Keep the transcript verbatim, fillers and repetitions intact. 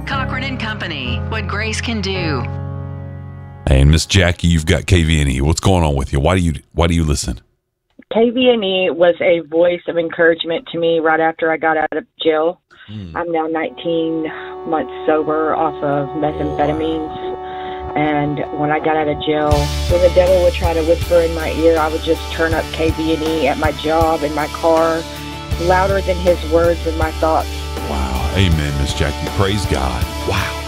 Cochran and Company, what grace can do. And Miss Jackie, you've got K V N E. What's going on with you? Why do you Why do you listen? K V N E was a voice of encouragement to me right after I got out of jail. Mm. I'm now nineteen months sober off of methamphetamines. And when I got out of jail, when the devil would try to whisper in my ear, I would just turn up K V N E at my job, in my car, louder than his words and my thoughts. Wow. Amen, Miss Jackie. Praise God. Wow.